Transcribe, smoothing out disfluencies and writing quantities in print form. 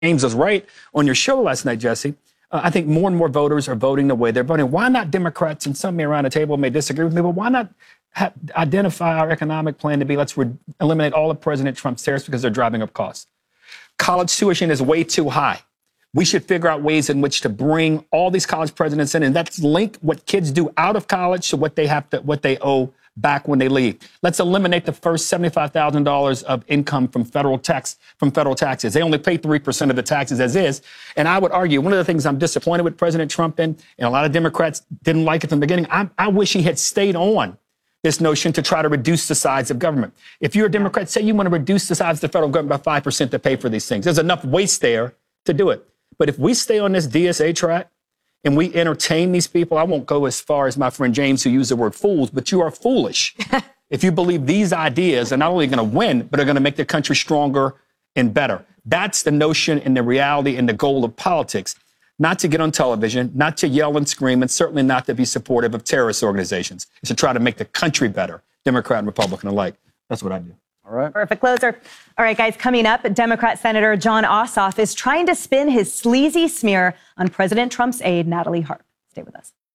James was right on your show last night, Jesse. I think more and more voters are voting the way they're voting. Why not Democrats, and some around the table may disagree with me, but why not identify our economic plan to be let's eliminate all of President Trump's tariffs because they're driving up costs. College tuition is way too high. We should figure out ways in which to bring all these college presidents in, and that's link what kids do out of college to what they owe back when they leave. Let's eliminate the first $75,000 of income from federal taxes. They only pay 3% of the taxes as is. And I would argue one of the things I'm disappointed with President Trump in, and a lot of Democrats didn't like it from the beginning, I wish he had stayed on this notion to try to reduce the size of government. If you're a Democrat, say you want to reduce the size of the federal government by 5% to pay for these things. There's enough waste there to do it. But if we stay on this DSA track and we entertain these people, I won't go as far as my friend James, who used the word fools, but you are foolish if you believe these ideas are not only going to win, but are going to make the country stronger and better. That's the notion and the reality and the goal of politics. Not to get on television, not to yell and scream, and certainly not to be supportive of terrorist organizations. It's to try to make the country better, Democrat and Republican alike. That's what I do. All right. Perfect closer. All right, guys, coming up, Democrat Senator Jon Ossoff is trying to spin his sleazy smear on President Trump's aide, Natalie Harp. Stay with us.